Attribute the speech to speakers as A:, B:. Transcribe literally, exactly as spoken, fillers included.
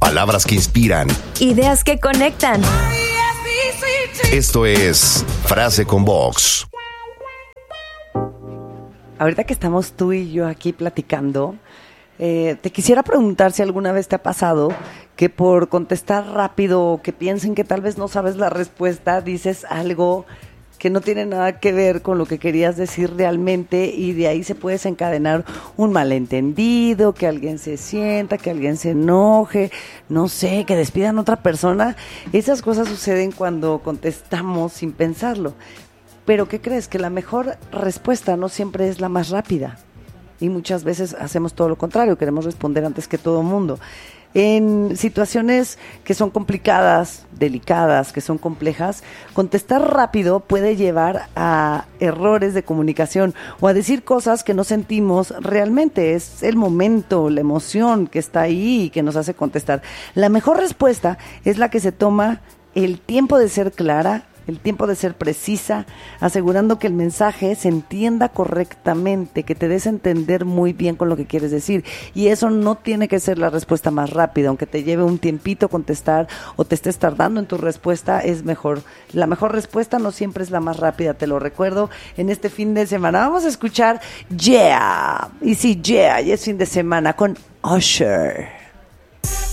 A: Palabras que inspiran.
B: Ideas que conectan.
A: Esto es Frase con Vox.
C: Ahorita que estamos tú y yo aquí platicando, eh, te quisiera preguntar si alguna vez te ha pasado que por contestar rápido o que piensen que tal vez no sabes la respuesta, dices algo que no tiene nada que ver con lo que querías decir realmente y de ahí se puede desencadenar un malentendido, que alguien se sienta, que alguien se enoje, no sé, que despidan a otra persona. Esas cosas suceden cuando contestamos sin pensarlo. Pero ¿qué crees? Que la mejor respuesta no siempre es la más rápida. Y muchas veces hacemos todo lo contrario, queremos responder antes que todo mundo. En situaciones que son complicadas, delicadas, que son complejas, contestar rápido puede llevar a errores de comunicación o a decir cosas que no sentimos realmente. Es el momento, la emoción que está ahí y que nos hace contestar. La mejor respuesta es la que se toma el tiempo de ser clara, el tiempo de ser precisa, asegurando que el mensaje se entienda correctamente, que te des a entender muy bien con lo que quieres decir. Y eso no tiene que ser la respuesta más rápida, aunque te lleve un tiempito contestar o te estés tardando en tu respuesta, es mejor. La mejor respuesta no siempre es la más rápida, te lo recuerdo en este fin de semana. Vamos a escuchar Yeah, y sí, Yeah, y es fin de semana con Usher.